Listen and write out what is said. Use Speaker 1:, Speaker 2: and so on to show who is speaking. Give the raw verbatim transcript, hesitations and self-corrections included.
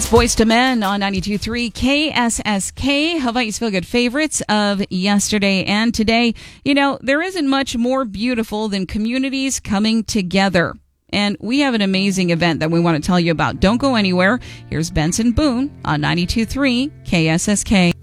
Speaker 1: It's Boyz two Men on ninety-two point three K S S K. Hawaii's Feel Good favorites of yesterday and today. You know, there isn't much more beautiful than communities coming together. And we have an amazing event that we want to tell you about. Don't go anywhere. Here's Benson Boone on ninety-two point three K S S K.